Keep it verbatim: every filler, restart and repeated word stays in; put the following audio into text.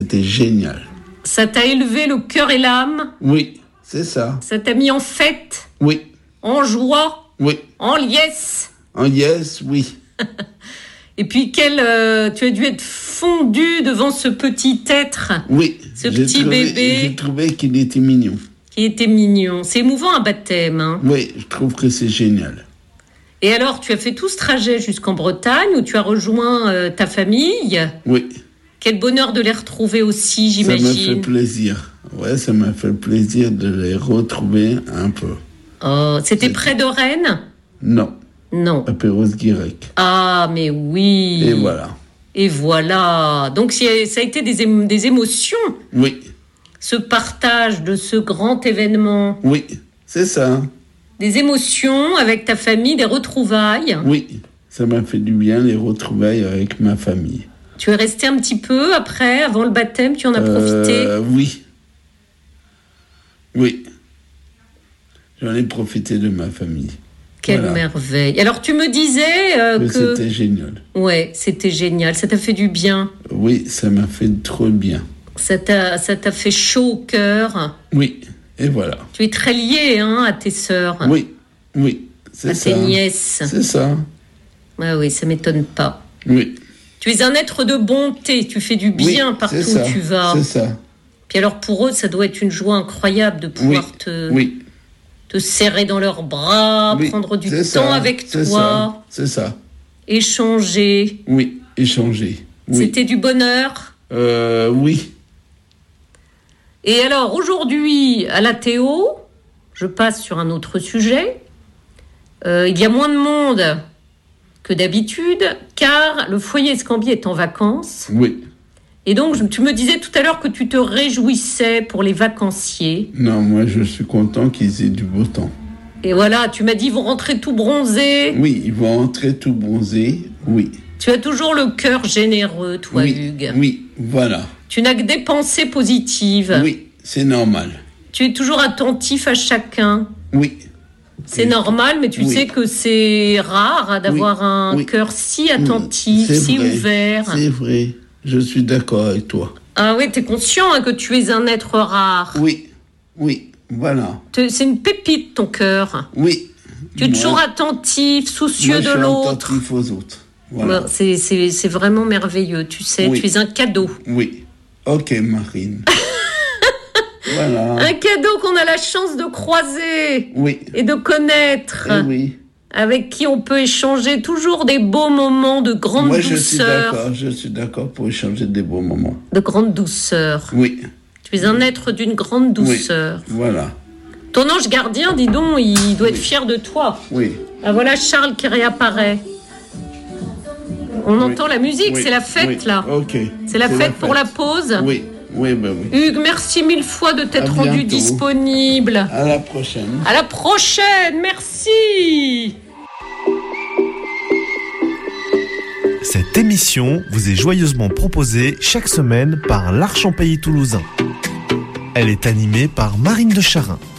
C'était génial. Ça t'a élevé le cœur et l'âme? Oui, c'est ça. Ça t'a mis en fête? Oui. En joie? Oui. En liesse? En yes, oui. Et puis, quel, euh, tu as dû être fondu devant ce petit être. Oui. Ce petit trouvé, bébé. J'ai trouvé qu'il était mignon. Qui était mignon. C'est émouvant un baptême. Hein. Oui, je trouve que c'est génial. Et alors, tu as fait tout ce trajet jusqu'en Bretagne où tu as rejoint euh, ta famille. Oui. Quel bonheur de les retrouver aussi, j'imagine. Ça m'a fait plaisir. Ouais, ça m'a fait plaisir de les retrouver un peu. Oh, c'était c'est... près de Rennes? Non. Non. À Perros-Guirec. Ah, mais oui. Et voilà. Et voilà. Donc, ça a été des, émo- des émotions. Oui. Ce partage de ce grand événement. Oui, c'est ça. Des émotions avec ta famille, des retrouvailles. Oui, ça m'a fait du bien, les retrouvailles avec ma famille. Tu es resté un petit peu après, avant le baptême, tu en as euh, profité? Oui. Oui. J'en ai profité de ma famille. Quelle voilà. merveille. Alors, tu me disais euh, que... C'était génial. Ouais, c'était génial. Ça t'a fait du bien? Oui, ça m'a fait trop bien. Ça t'a, ça t'a fait chaud au cœur? Oui, et voilà. Tu es très lié hein, à tes sœurs? Oui, oui, c'est à ça. À tes nièces? C'est ça. Ouais, oui, ça m'étonne pas. Oui. Tu es un être de bonté, tu fais du bien oui, partout où tu vas. C'est ça. Puis alors pour eux, ça doit être une joie incroyable de pouvoir oui, te, oui. te serrer dans leurs bras, oui, prendre du temps ça, avec c'est toi. Ça, c'est ça. Échanger. Oui, échanger. Oui. C'était du bonheur? Euh, oui. Et alors aujourd'hui, à la Théo, je passe sur un autre sujet. Euh, il y a moins de monde que d'habitude, car le foyer Escambier est en vacances. Oui. Et donc, tu me disais tout à l'heure que tu te réjouissais pour les vacanciers. Non, moi, je suis content qu'ils aient du beau temps. Et voilà, tu m'as dit, ils vont rentrer tout bronzés. Oui, ils vont rentrer tout bronzés, oui. Tu as toujours le cœur généreux, toi, oui, Hugues. Oui, voilà. Tu n'as que des pensées positives. Oui, c'est normal. Tu es toujours attentif à chacun. Oui. C'est normal, mais tu oui. sais que c'est rare hein, d'avoir oui. un oui. cœur si attentif, oui. si vrai. ouvert. C'est vrai, je suis d'accord avec toi. Ah oui, tu es conscient hein, que tu es un être rare. Oui, oui, voilà. C'est une pépite, ton cœur. Oui. Tu es moi, toujours attentif, soucieux moi, de je suis l'autre. attentif aux autres. Voilà. Bon, c'est, c'est, c'est vraiment merveilleux, tu sais, oui. tu es un cadeau. Oui, ok Marine. Voilà. Un cadeau qu'on a la chance de croiser oui. et de connaître, et oui. avec qui on peut échanger toujours des beaux moments de grande Moi, douceur. Moi, je suis d'accord, je suis d'accord pour échanger des beaux moments. De grande douceur. Oui. Tu es un être d'une grande douceur. Oui. Voilà. Ton ange gardien, dis donc, il doit oui. être fier de toi. Oui. Ah, voilà Charles qui réapparaît. On oui. entend la musique, oui. c'est la fête, oui. là. Ok. C'est la, c'est fête, la fête pour la pause. Oui. Oui, ben oui. Hugues, merci mille fois de t'être rendu disponible. À la prochaine. À la prochaine, merci. Cette émission vous est joyeusement proposée chaque semaine par l'Arch en Pays Toulousain. Elle est animée par Marine de Charin.